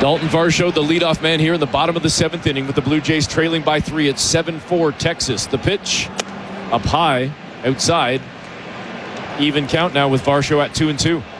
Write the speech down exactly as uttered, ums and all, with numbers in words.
Dalton Varsho, the leadoff man here in the bottom of the seventh inning with the Blue Jays trailing by three at seven four Texas. The pitch up high, outside. Even count now with Varsho at two and two.